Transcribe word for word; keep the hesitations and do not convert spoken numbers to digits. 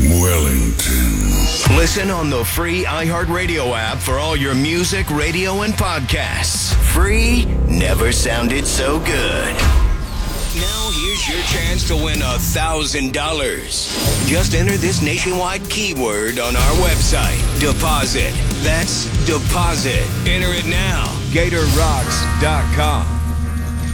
Wellington. Listen on the free iHeartRadio app for all your music, radio, and podcasts. Free never sounded so good. Now here's your chance to win a thousand dollars. Just enter this nationwide keyword on our website. Deposit. That's deposit. Enter it now. Gator Rocks dot com.